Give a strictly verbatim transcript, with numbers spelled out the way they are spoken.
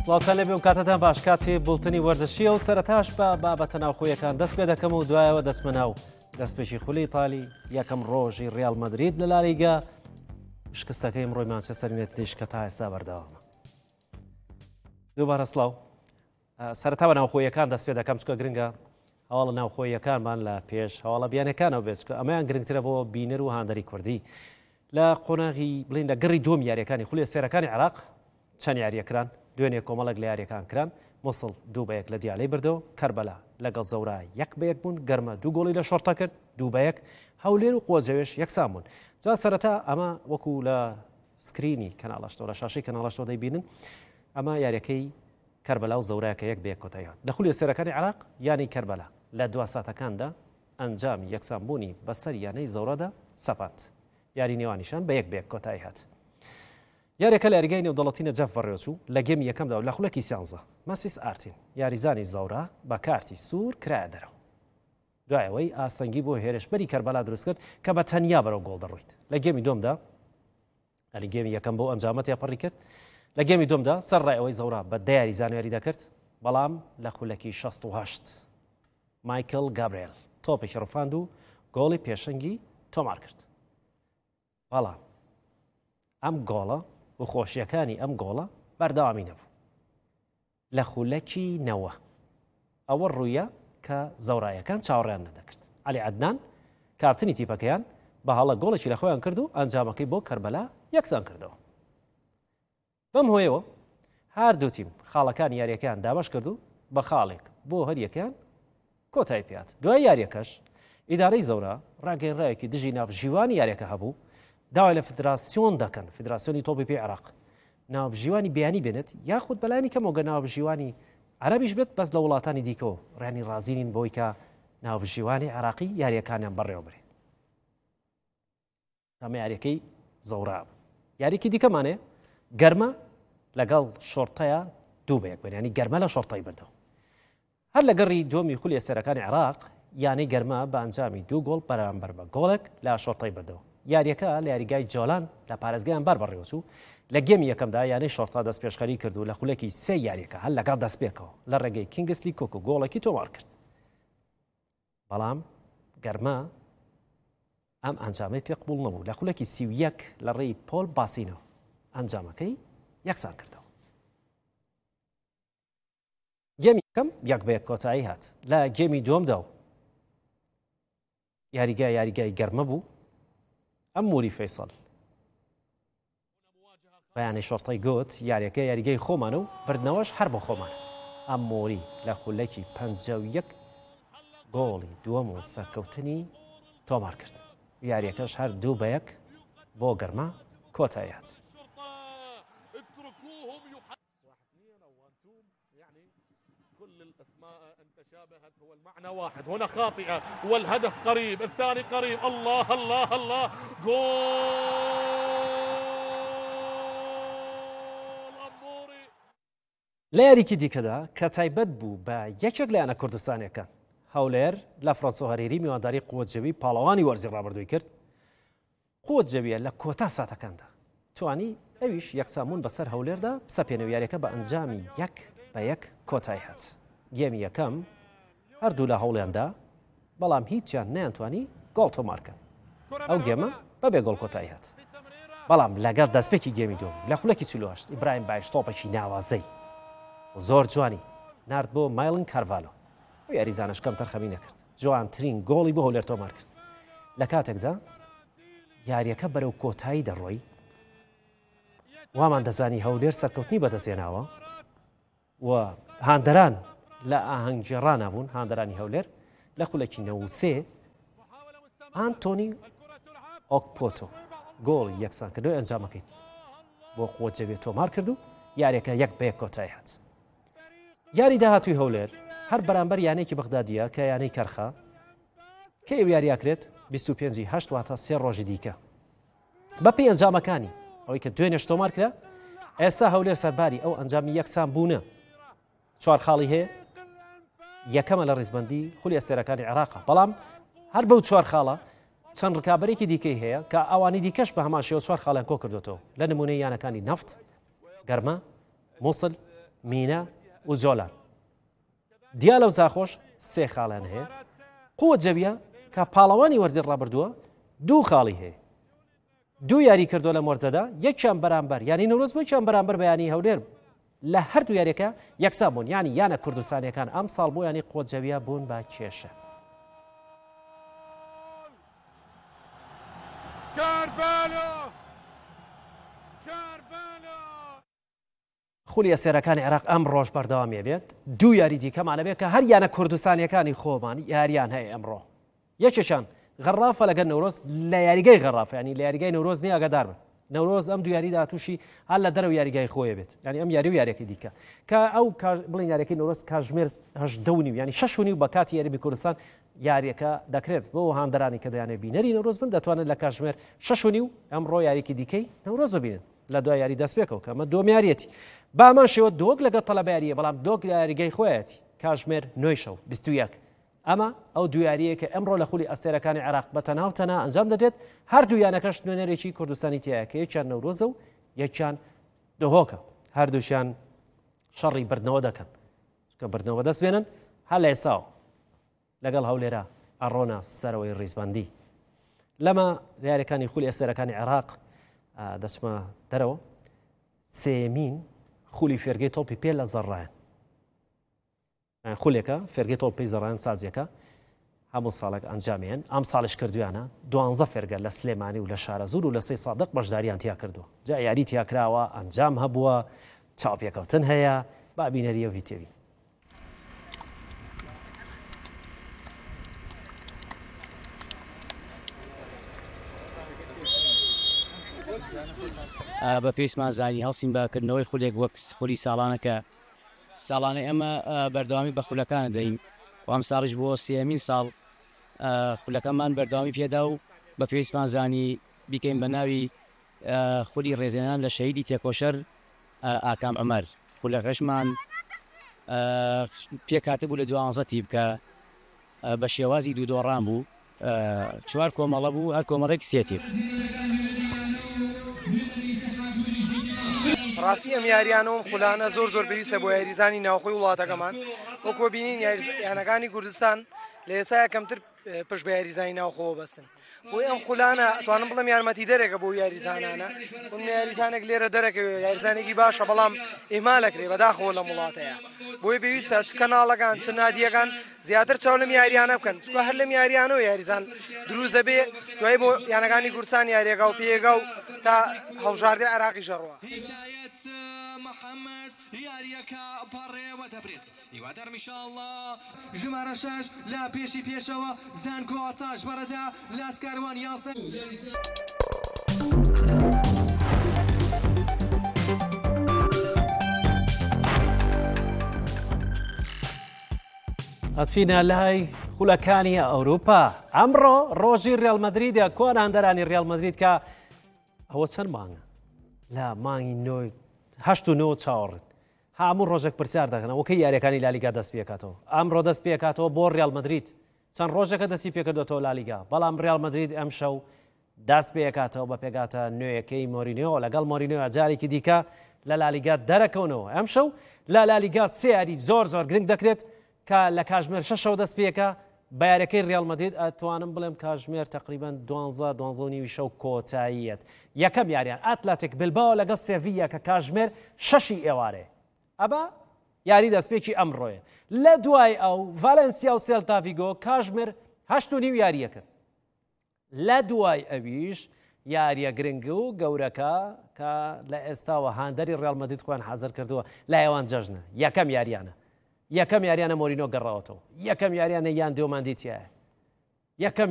سڵاوتان لەبێ و کاتتان باش کاتی بوڵتنی وەرزشیە و سەرەتاش بە بابەتە ناوخۆیەکان دەست پێ دەکەم و دوایەوە دەستمە ناو دەستپێکی خولی ئیتالی یەکەم ڕۆژی ڕیال مەدرید لە لالیگا شکستەکەی ئەمڕۆی مانچستەر یونایتدیش کە تا ئێستا بەردەوامە. دووبارە سڵاو. سەرەتا بە ناوخۆیەکان دەست پێ دەکەم چکە گرنگە هەواڵە ناوخۆیەکانمان لە پێش هەواڵە بیانەکانەوە بێت چکە ئەمەیان گرنگترە بۆ بینەر و هاندەری کوردی لە قۆناغی بڵین لە گەڕی دۆم یاریەکانی خولی سێرەکانی عێراق چەند یاریەکران دوێنێ کۆمەڵک لە یاریەکان کران. مووسڵ دوو بە یەک لە دیالەی بردەوە، کەربەلا لەگەڵ زەورا یەک بە یەک بوون، گەرمە دوو گۆڵی لە شۆڕتە کرد دوو بە یەک، هەولێر و قۆجەوێش یەکسان بوون. جا سەرەتا ئەمە وەکو لە سکرینی کەناڵەشتەوە لە شاشەی کەناڵەشتەوە دەیبینن ئەمە یاریەکەی کەربەلا و زەورایەکە یەک بە یەک کۆتایی هات. لە خولی سێرەکانی عێراق یانی کەربەلا لە دوا ساتەکاندا ئەنجامی یەکسانبوونی بەسەر یانەی زەورەدا سەپات، یاری نێوانیشان بە یەک بە یەک کۆتایی هات. یاریەکە لە یاریگای نێودەوڵەتی نەجەف بەڕێوەچوو لە گەمی یەکەمدا و لە خولەکی سیانزە ماسیس ئارتین یاریزانی زەورا بە کارتی سوور کرایە دەرەوە. دوایەوەی ئاسەنگی بۆ هێرشبەری کەربەلا دروست کرد کە بە تەنیا بەرەو گۆڵ دەڕۆیت. لە گەمی دۆمدا ئەلی گەمی یەکەم بۆ ئەنجامەت یاپەڕی کرد، لە گەمی دۆمدا سەر ڕایەوەی زەورا بە دە یاریزان یاری دەکرد، بەڵام لە خولەکی شەست و هەشت مایکل گابرێل تۆپێکی ڕفاند و گۆڵی پێشەنگی تۆمار کرد. بەڵام ئەم گۆڵە و خۆشیەکانی ئەم گۆڵە بەردەوامی نەبوو. لە خولەکی نەوە ئەوە ڕوویە کە زەورایەکان چاوەڕیان نەدەکرد. عەلی عەدنان کاپتنی تیپەکەیان بە هەڵە گۆڵێکی لە خۆیان کرد و ئەنجامەکەی بۆ کەربەلا یەکسان کردەوە. بەم هۆیەوە هەردوو تیم خاڵەکانی یاریەکەیان دابەش کرد و بە خاڵێک بۆ هەریەکەیان کۆتایی پێات. دوای یاریەکەش ئیدارەی زەورا ڕاگەیەنراوێکی دژی ناوبژیوانی یاریەکە هەبوو، داوای لە فدراسیۆن دەکەن، فدراسیۆنی تۆپی پێی عێراق ناوبژیوانی بەیانی بێنێت یاخود بەلایانی کەمەوە ناوبژیوانی عەرەبیش بێت بەس لە وڵاتانی دیکەوە ڕێنی ڕازینین بۆی کە ناوبژیوانی عێراقی یاریەکانیان بەڕێوە برێ. ئەمە یاریەکەی زەورا. یاریکی دیکەمانێ گەرمە لەگەڵ شۆڕتەیە دوو بە یەک بن، ینی گەرمە لە شۆڕتەی بردەوە. هەر لە گەڕی دۆمی خولی سەرەکانی عێراق یانەی گەرمە بە ئەنجامی دوو گۆڵ بەرامبەر بە گۆڵێک لە شۆڕتەی بردەوە. یاریەکە لە یاریگای جۆلان لە پارێزگایان بەر بەڕێوەچوو لە گەمی یەکەمدا یانەی شۆڕتا دەست پێشخەری کرد و لە خولێکی سێ یاریەکە هەر لەگەڵ دەست پێکەوە لە ڕێگەی کینگسلی کۆک و گۆڵێکی تۆمار کرد. بەڵام گەرمە ئەم ئەنجامەی پێ قبوڵ نەبوو، لە خولێکی سی و یەک لە ڕێی پۆل باسینەوە ئەنجامەکەی یەکسان کردەوە. گەمی یەکەم یەک بە یەک کۆتایی هات. لە گەمی دووەمدا و یاریگای یاریگای گەرمە بوو، ئەم موری فەیسەڵ بەیانی شۆڕتەی گوت یاریەکە یاریگەی خۆمانە و بردنەوەش هەر بۆ خۆمانە. ئەم موری لە خولەکی پەنجە و یەک گۆڵی دووەم و سەرکەوتنی تۆمار کرد. یاریەکەش هەر دوو بە یەک بۆ گەرمە کۆتایی هات. تشابهت هو المعنى واحد، هنا خاطئة والهدف قريب، الثاني قريب، الله الله الله، جول أموري. لە یاریکی دیکەدا کە تایبەت بوو بە یەکێک لایەنە کوردستانیەکان، هەولێر لە فڕەنسا و هەرێری میوانداری قووەتجەوی پاڵەوانی وەرزی ڕابردووی کرد. قووەتجەویە لە کۆتا ساتەکاندا توانی ئەویش یەکسامون بەسەر هەولێردا بسەپێنەوە. یاریەکە بە ئەنجامی یەک بە یەک کۆتایی هات. گێمی یەکەم هەردوو لە هەوڵیاندا، بەڵام هیچیان نەیانتوانی گۆڵ تۆمارکەن. ئەو گێمە بەبێ گۆڵ کۆتایی هات. بەڵام لەگەڵ دەستپێکی گێمی دوم لە خولەکی چلو و هەشت ئیبراهیم باش تۆپێکی ناوازەی زۆر جوانی نارد بۆ مایلن کارڤالۆ و یاریزانەشکەم تەرخەمی نەکرد. جوانترین گۆڵی بۆ هەولێر تۆمار کرد. لە کاتێکدا یاریەکە بەرەو کۆتایی دەڕۆی، وامان دەزانی هەولێر سەرکەوتنی بەدەستێناوە و هاندەران لە ئاهەنگگێڕانە بوون. هاندەرانی هەولێر لە خولەکی نەوە و سێ ئانتۆنی ئۆکپۆتۆ گۆڵی یەکسان کردوی ئەنجامەکەیت بۆ قووەتجەوی تۆمار کرد و یاریەکە یەک بە یەک کۆتایی هات. یاری داهاتووی هەولێر هەر بەرامبەر یانەیەکی بەغدادیە کە یانەی کەرخە کە ئەو یاریاکرێت بیست و پێنجی هەشت واتە سێ ڕۆژی دیکە. بە پێی ئەنجامەکانی ئەوەی کە دوێنێش تۆمار کرا، ئێستا هەولێر سەرباری ئەو ئەنجامی یەکسان بوونە چوار خاڵی هەیە. یەکەمە لە ڕیزبەندی خولی سێرەکانی عێراقە، بەڵام هەر بەو چوار خاڵە چەند ڕکابەرێکی دیکەی هەیە کە ئەوانی دیکەش بە هەمان شێوە چوار خاڵیان کۆ کردوێتەوە لە نمونەی یانەکانی نەفت، گەرمە، مووسڵ، مینە و جۆلان دیا لەو زاخۆش سێ خاڵیان هەیە قووە جەویە کە پاڵەوانی وەرزی ڕابردووە دوو خاڵی هەیە دوو یاری کردو لە مۆرزەدا یەکیان بەرامبەر ینی نەورۆز بۆیان بەرامبەر بەیانی هەولێر لە هەردوو یاریەکە یەکسان بوون ینی یانە کوردستانیەکان ئەم ساڵ بۆ ینی قووە جەویە بوون با کێشە خولی ئەسێرەکانی عێراق ئەم ڕۆژ بەردەوامیە بێت دوو یاری دیکەمانە بێت کە هەر یانە کوردستانیەکانی خۆمان یاریان هەیە ئەمڕۆ یەکێکیان غەڕافە لەگەر نەورۆز لە یاریگای غەڕاف ینی لە یاریگای نەورۆز نیە ئاگادار بن نەورۆز ئەم دوو یاریدا تووشی هەر لە دەرەوە یاریگای خۆیە بێت ینی ئەم یاری و یاریەکەی دیکە کە ئەو بڵین یاریەکەی نەورۆز کاژمێر هەژدە و نیو ینی شەش و نیو بە کاتی یاریبی کوردستان یاریەکە دەکرێت بۆ هاندەرانی کە دەیانێ بینەری نەورۆز بن دەتوانێت لە کاژمێر شەش و نیو ئەمڕۆ یاریکی دیکەی نەورۆز ببینن لە دوای یاری دەستپێکەوە کە ئەمە دۆمیاریەتی بامان شێوە دۆک لەگەڵ تەڵەبیاریە بەڵام دۆک لە یاریگەی خۆیەتی کاژمێر نۆی شەو بیست و یەک ئەمە ئەو دویاریە کە ئەمڕۆ لە خولی ئەستێرەکانی عێراق بە تەناو تەنها ئەنجام دەدرێت هەردوو یانەکەش نوێنەرێکی کوردستانی تایە کە یەکیان نەورۆزە و یەکیان دهۆکە هەردووشیان شەڕی بردنەوە دەکەن کە بردنەوە دەست بێنن هەر لە ئێساوە لەگەڵ هەولێرە ئەڕۆنە سەرەوەی ڕیزباندی لەمە یاریەکانی خولی ئەستێرەکانی عێراق دەچمە دەرەوە سێمین خولی فێرگەی تۆپی پێ لە زەڕایەن خولێکە فێرگەی تۆپی زەڕایەن سازیەکە هەموو ساڵێک ئەنجامیان ئەم ساڵش کردویانە دوانزە فێرگە لە سلێمانی و لە شارەزور و لە سەی سادق بەشداریان تیا کردووە جا یاری تیاکراوە ئەنجام هەبووە چاوپێکەوتن هەیە با بینەریە ڤیتێوی بە پێویستمان زانی هەڵسین بەکردنەوەی خولێک وەک خولی ساڵانەکە ساڵانەی ئەمە بەردەوامی بە خولەکانە دەین و ئەم ساڵش بۆ سێمین ساڵ خولەکەمان بەردەوامی پێدا و بە پێویستمان زانی بیکەین بە ناوی خولی ڕێزێنان لە شەهیدی تێکۆشەر ئاکام عومەر خولەکەشمان پێکاتە بوو لە دوانزەتی بکە بە شێوازی دوو دۆڕان بوو چوار کۆمەڵە بوو هەر کۆمەڕێک سێتی ڕاستی ئەم یاریانەوەم خولانە زۆر زۆر پێویستە بۆ یاریزانی ناوخۆی وڵاتەکەمان وەکوە بینین یانەکانی کوردستان لە ئێستا یەکەمتر پشت بە یاریزانی ناوخۆوە بەستن بۆی ئەم خولانە ئەتوانم بڵێم یارمەتی دەرێکە بۆ یاریزانانە ئەم یاریزانێک لێرە دەرەکەوێ یاریزانێکی باشە بەڵام ئێمالەکرێ بەداخەوە لە وڵاتەیە بۆی پێویستە چ کەناڵەکان چ نادیەکان زیاتر چاو لەم یاریانە بکەن چکە هەر لەم یاریانەوە یاریزان دروزە بێ دوای بۆ یانەکانی کوردستان یاریەکە و پێگە و تا هەڵبژاردەی عێراقی ژەڕوە محمد یاریەکە پەڕێوە دەبرێت هیوادارم ئینشاءالله ژمارە شەش لە پێشی پێشەوە زانکۆ ئاتاش بەرەدا لاسکاروان یاسە ئەچینە لای خولەکانی ئەوروپا ئەمڕۆ ڕۆژی ڕێڵ مەدریدە کۆن هەندەرانی ڕێڵ مەدرید کە ئەوە چەند مانگە لە مانگی نۆی هەشت و نۆ چاوەڕن هەموو ڕۆژێک پرسیار دەکەنەوە وەکەی یاریەکانی لالیگا دەست پێکاتەوە ئەمڕۆ دەست پێکاتەوە بۆ ڕێڵ مەدرید چەند ڕۆژێکە دەستی پێکردوێتەوە لالیگا بەڵام ڕێڵ مەدرید ئەم شەو دەست پێکاتەوە بە پێکاتە نوێیەکەی مۆرینیۆ لەگەڵ مۆرینیۆ جارێکی دیکە لە لالیگا دەرەکەونەوە ئەم شەو لە لالیگا سێ یاری زۆر زۆر گرنگ دەکرێت کە لە کاژمێر شەشەوە دەست پێکە بە یاریەکەی ڕێڵ مەدرید ئەتوانم بڵێم کاژمێر تقریبان دوانزە دوانزە و نیوی شەو کۆتاییەت یەکەم یاریان ئەتلەتیک بیلباو لەگەڵ سێڤیە کە کاژمێر شەشی ئێوارێ ئەبا یاری دەستپێکی ئەمڕۆیە لە دوای ئەو ڤالەنسیا و سێلتا ڤیگۆ کاژمێر هەشت و نیو یاریە کرد لە دوای ئەویش یاریە گرنگ و گەورەکە کە لە ئێستاوە هاندەری ڕێڵ مەدرید خۆیان حەزر کردووە لە ئێوان جەژنە یەکەم یاریانە یەکەم یاریانە مۆرینۆ گەڕاوەتەوە یەکەم یاریانە یان دێوماندیتیایە یەکەم